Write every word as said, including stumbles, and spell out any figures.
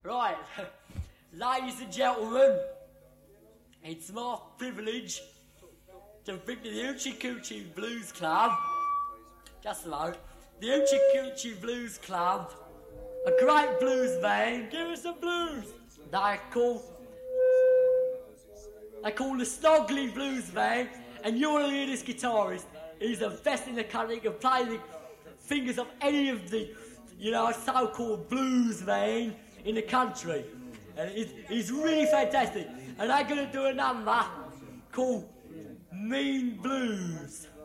Right, ladies and gentlemen, it's my privilege to bring to the Hoochie Coochie Blues Club, just a moment, the Hoochie Coochie Blues Club, a great blues band, give us some blues, they call, they call the Snoggly Blues Band, and you're going to hear this guitarist, he's the best in the country, he can play the fingers of any of the, you know, so-called blues band in the country, and he's, he's really fantastic, and they're going to do a number called Mean Blues.